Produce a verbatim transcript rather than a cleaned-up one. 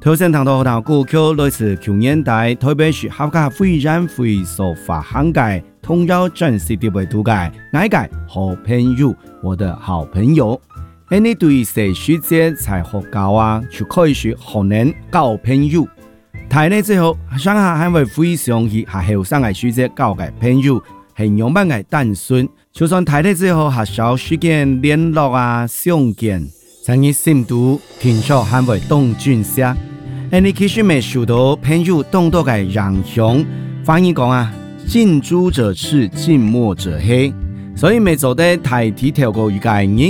头先談到學校歌曲來自去年代台北市客家會展會所發行嘅童謠正式地位圖解，愛解好朋友，我的好朋友。而你對誰書節才學教啊，就可以說可能交朋友。睇呢之後，上下係會非常去下後生嘅書節交嘅朋友，係樣板嘅單純。就算睇呢之後，下小時間聯絡啊、相見，在你心度平常係會動轉些。而你其實未受到朋友動到嘅影響，反而講啊，近朱者赤，近墨者黑，所以未做得太低調個預計。